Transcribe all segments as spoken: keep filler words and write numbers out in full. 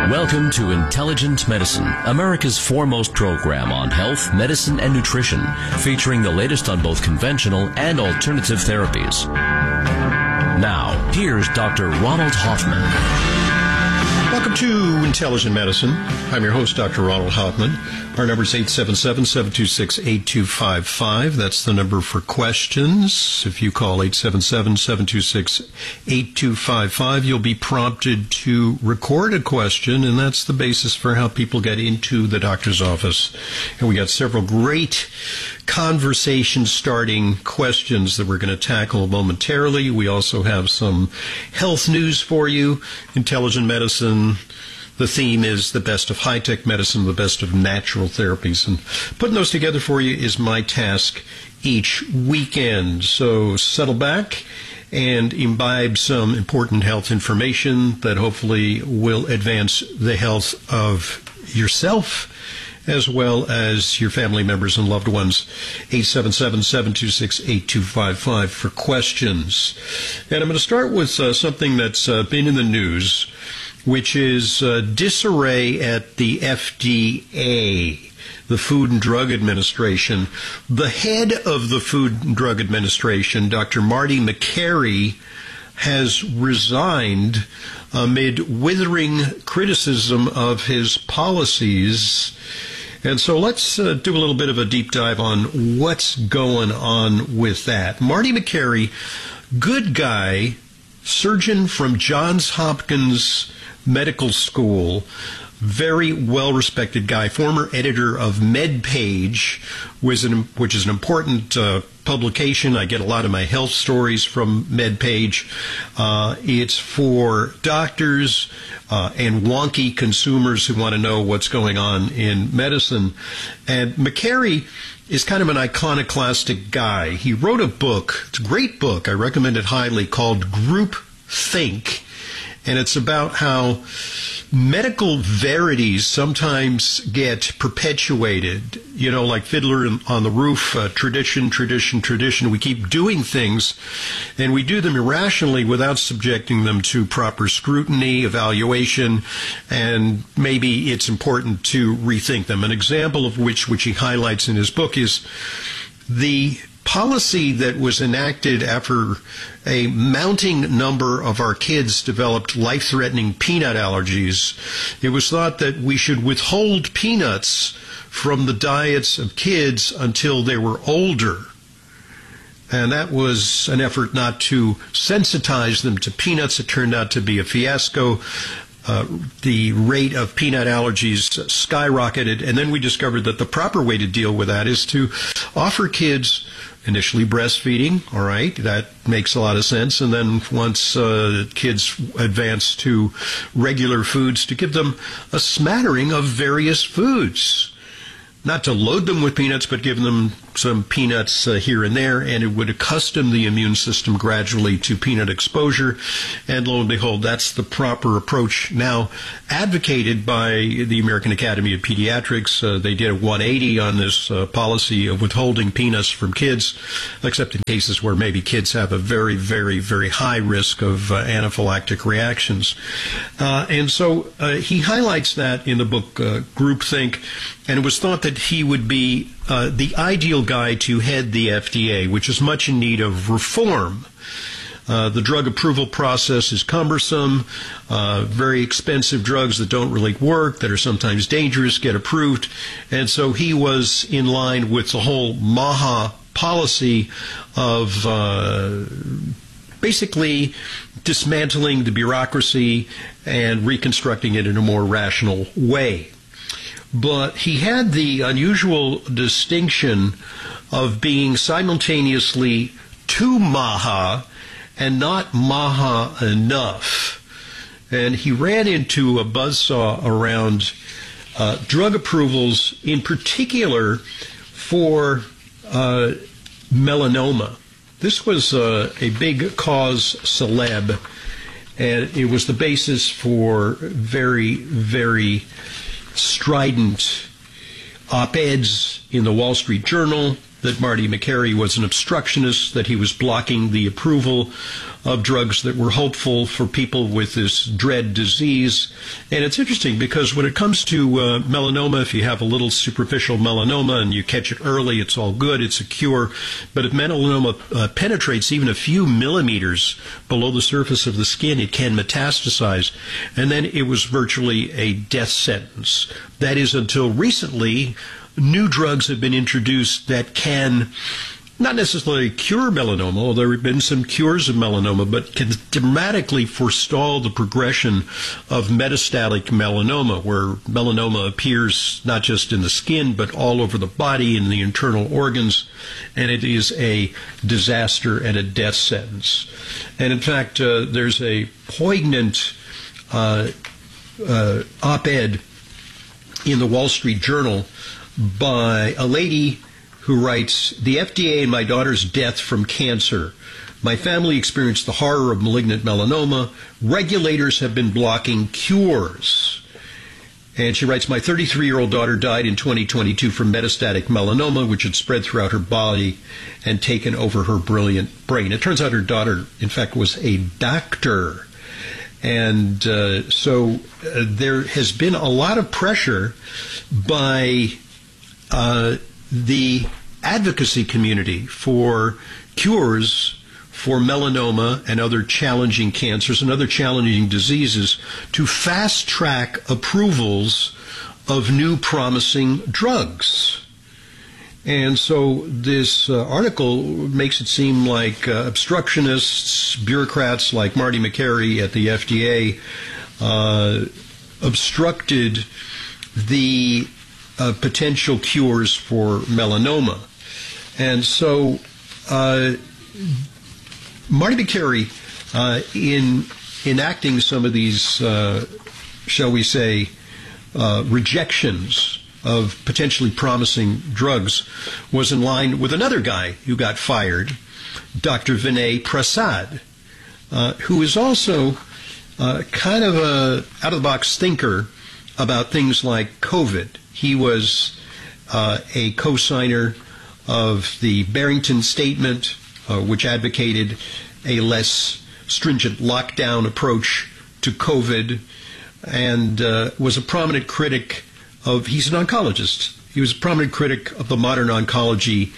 Welcome to Intelligent Medicine, America's foremost program on health, medicine, and nutrition, featuring the latest on both conventional and alternative therapies. Now, here's Doctor Ronald Hoffman. Welcome to Intelligent Medicine. I'm your host, Doctor Ronald Hoffman. Our number is eight seven seven, seven two six, eight two five five. That's the number for questions. If you call eight seven seven, seven two six, eight two five five, you'll be prompted to record a question, and that's the basis for how people get into the doctor's office. And we got several great conversation-starting questions that we're going to tackle momentarily. We also have some health news for you. Intelligent Medicine, the theme is the best of high-tech medicine, the best of natural therapies. And putting those together for you is my task each weekend. So settle back and imbibe some important health information that hopefully will advance the health of yourself as well as your family members and loved ones. eight seven seven, seven two six, eight two five five for questions. And I'm going to start with uh, something that's uh, been in the news, which is uh, disarray at the F D A, the Food and Drug Administration. The head of the Food and Drug Administration, Doctor Marty Makary, has resigned amid withering criticism of his policies. And so let's uh, do a little bit of a deep dive on what's going on with that. Marty Makary, good guy, surgeon from Johns Hopkins Medical School, very well-respected guy, former editor of MedPage, which is an, which is an important uh, publication. I get a lot of my health stories from MedPage. Uh, it's for doctors uh, and wonky consumers who want to know what's going on in medicine. And Makary is kind of an iconoclastic guy. He wrote a book, it's a great book, I recommend it highly, called Group Think. And it's about how medical verities sometimes get perpetuated, you know, like Fiddler on the Roof, uh, tradition, tradition, tradition. We keep doing things, and we do them irrationally without subjecting them to proper scrutiny, evaluation, and maybe it's important to rethink them. An example of which, which he highlights in his book, is the policy that was enacted after a mounting number of our kids developed life-threatening peanut allergies. It was thought that we should withhold peanuts from the diets of kids until they were older. And that was an effort not to sensitize them to peanuts. It turned out to be a fiasco. Uh, the rate of peanut allergies skyrocketed, and then we discovered that the proper way to deal with that is to offer kids initially breastfeeding, all right, that makes a lot of sense, and then once uh, kids advance to regular foods, to give them a smattering of various foods. Not to load them with peanuts, but give them some peanuts uh, here and there, and it would accustom the immune system gradually to peanut exposure. And lo and behold, that's the proper approach now advocated by the American Academy of Pediatrics. Uh, they did a one eighty on this uh, policy of withholding peanuts from kids, except in cases where maybe kids have a very, very, very high risk of uh, anaphylactic reactions. Uh, and so uh, he highlights that in the book uh, Groupthink, and it was thought that he would be uh, the ideal guy to head the F D A, which is much in need of reform. Uh, the drug approval process is cumbersome. Uh, very expensive drugs that don't really work, that are sometimes dangerous, get approved. And so he was in line with the whole MAHA policy of uh, basically dismantling the bureaucracy and reconstructing it in a more rational way. But he had the unusual distinction of being simultaneously too MAHA and not MAHA enough. And he ran into a buzzsaw around uh, drug approvals, in particular for uh, melanoma. This was uh, a big cause celeb, and it was the basis for very, very strident op-eds in the Wall Street Journal, that Marty Makary was an obstructionist, that he was blocking the approval of drugs that were hopeful for people with this dread disease. And it's interesting because when it comes to uh, melanoma, if you have a little superficial melanoma and you catch it early, it's all good, it's a cure. But if melanoma uh, penetrates even a few millimeters below the surface of the skin, it can metastasize. And then it was virtually a death sentence. That is, until recently, new drugs have been introduced that can not necessarily cure melanoma, although there have been some cures of melanoma, but can dramatically forestall the progression of metastatic melanoma, where melanoma appears not just in the skin, but all over the body, in the internal organs, and it is a disaster and a death sentence. And in fact, uh, there's a poignant uh, uh, op-ed in the Wall Street Journal by a lady who writes, "The F D A and my daughter's death from cancer. My family experienced the horror of malignant melanoma. Regulators have been blocking cures." And she writes, "My thirty-three-year-old daughter died in twenty twenty-two from metastatic melanoma, which had spread throughout her body and taken over her brilliant brain." It turns out her daughter, in fact, was a doctor. And uh, so uh, there has been a lot of pressure by uh, the advocacy community for cures for melanoma and other challenging cancers and other challenging diseases to fast-track approvals of new promising drugs. And so this uh, article makes it seem like uh, obstructionists, bureaucrats like Marty Makary at the F D A uh, obstructed the uh, potential cures for melanoma. And so uh, Marty Makary, uh, in enacting some of these, uh, shall we say, uh, rejections of potentially promising drugs, was in line with another guy who got fired, Doctor Vinay Prasad, uh, who is also uh, kind of a out-of-the-box thinker about things like COVID. He was uh, a co-signer of the Barrington Statement, uh, which advocated a less stringent lockdown approach to COVID, and uh, was a prominent critic of, he's an oncologist, he was a prominent critic of the modern oncology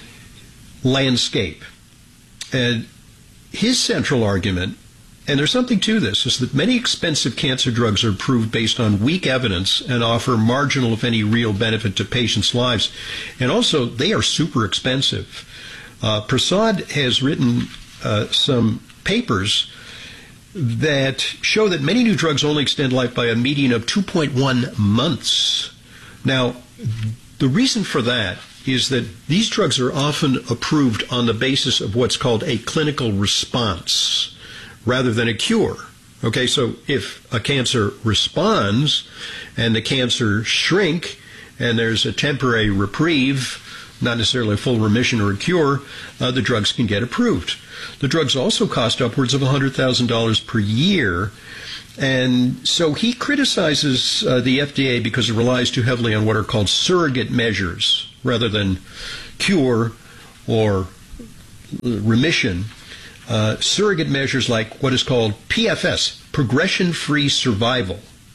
landscape. And his central argument, and there's something to this, is that many expensive cancer drugs are approved based on weak evidence and offer marginal, if any, real benefit to patients' lives. And also, they are super expensive. Uh, Prasad has written uh, some papers that show that many new drugs only extend life by a median of two point one months. Now, the reason for that is that these drugs are often approved on the basis of what's called a clinical response rather than a cure. Okay, so if a cancer responds and the cancer shrink and there's a temporary reprieve, not necessarily a full remission or a cure, uh, the drugs can get approved. The drugs also cost upwards of one hundred thousand dollars per year, and so he criticizes uh, the F D A because it relies too heavily on what are called surrogate measures rather than cure or remission. Uh, surrogate measures like what is called P F S, progression-free survival,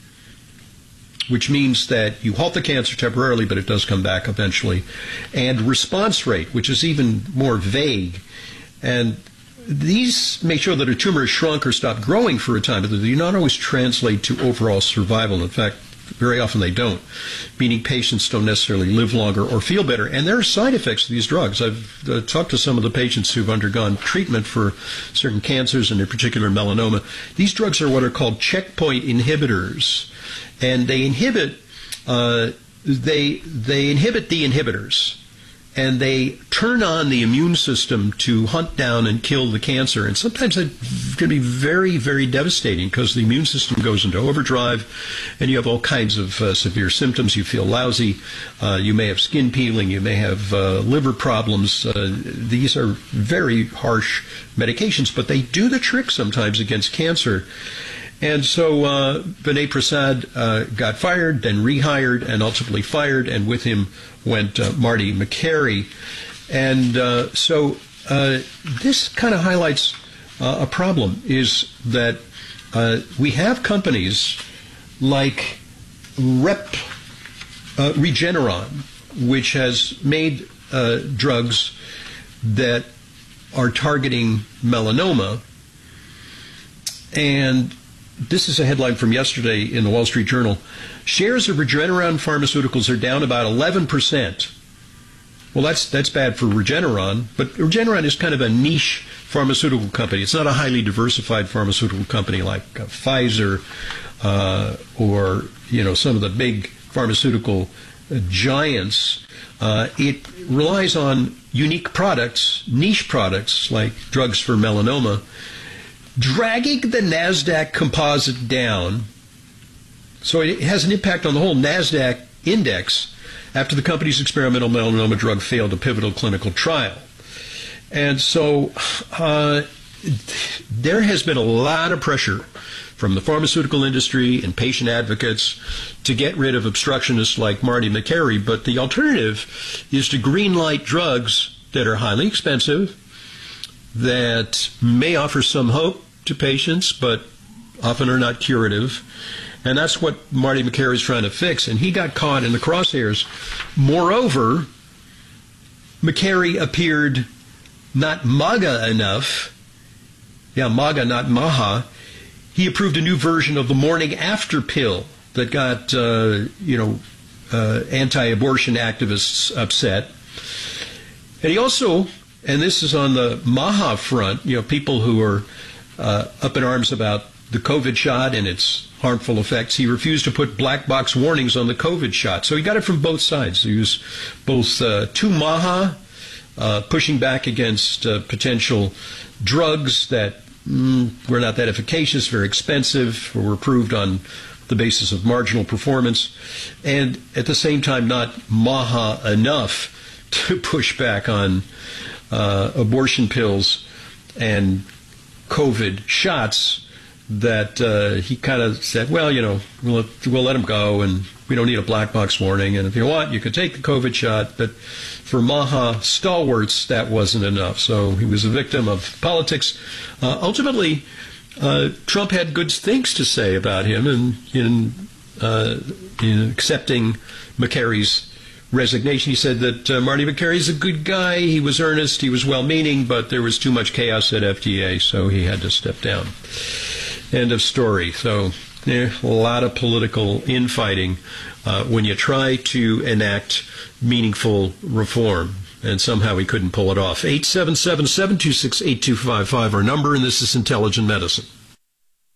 which means that you halt the cancer temporarily, but it does come back eventually, and response rate, which is even more vague. And these make sure that a tumor is shrunk or stopped growing for a time, but they do not always translate to overall survival. In fact, very often they don't, meaning patients don't necessarily live longer or feel better. And there are side effects to these drugs. I've uh, talked to some of the patients who've undergone treatment for certain cancers, and in particular melanoma. These drugs are what are called checkpoint inhibitors, and they inhibit uh, they they inhibit the inhibitors, and they turn on the immune system to hunt down and kill the cancer. And sometimes that can be very, very devastating because the immune system goes into overdrive and you have all kinds of uh, severe symptoms. You feel lousy. Uh, you may have skin peeling. You may have uh, liver problems. Uh, these are very harsh medications, but they do the trick sometimes against cancer. And so uh, Vinay Prasad uh, got fired, then rehired, and ultimately fired, and with him went uh, Marty Makary. And uh, so uh, this kind of highlights uh, a problem, is that uh, we have companies like Rep, uh, Regeneron, which has made uh, drugs that are targeting melanoma. And this is a headline from yesterday in the Wall Street Journal. Shares of Regeneron Pharmaceuticals are down about eleven percent. Well, that's that's bad for Regeneron, but Regeneron is kind of a niche pharmaceutical company. It's not a highly diversified pharmaceutical company like uh, Pfizer uh, or, you know, some of the big pharmaceutical uh, giants. Uh, it relies on unique products, niche products like drugs for melanoma, dragging the NASDAQ composite down. So it has an impact on the whole NASDAQ index after the company's experimental melanoma drug failed a pivotal clinical trial. And so uh, there has been a lot of pressure from the pharmaceutical industry and patient advocates to get rid of obstructionists like Marty Makary, but the alternative is to greenlight drugs that are highly expensive, that may offer some hope to patients, but often are not curative. And that's what Marty Makary is trying to fix, and he got caught in the crosshairs. Moreover, Makary appeared not MAGA enough. Yeah, MAGA, not MAHA. He approved a new version of the morning after pill that got, uh, you know, uh, anti-abortion activists upset. And he also, and this is on the MAHA front, you know, people who are uh, up in arms about the COVID shot and its harmful effects, he refused to put black box warnings on the COVID shot. So he got it from both sides. He was both uh, too MAHA, uh, pushing back against uh, potential drugs that mm, were not that efficacious, very expensive, or were approved on the basis of marginal performance, and at the same time not MAHA enough to push back on uh, abortion pills and COVID shots, that uh, he kind of said, well, you know, we'll, we'll let him go, and we don't need a black box warning, and if you want, you could take the COVID shot. But for MAHA stalwarts, that wasn't enough. So he was a victim of politics. Uh, ultimately, uh, Trump had good things to say about him in, in, uh, in accepting Makary's resignation. He said that uh, Marty Makary is a good guy, he was earnest, he was well-meaning, but there was too much chaos at F D A, so he had to step down. End of story. So yeah, a lot of political infighting uh, when you try to enact meaningful reform, and somehow he couldn't pull it off. eight seven seven, seven two six, eight two five five, our number, and this is Intelligent Medicine.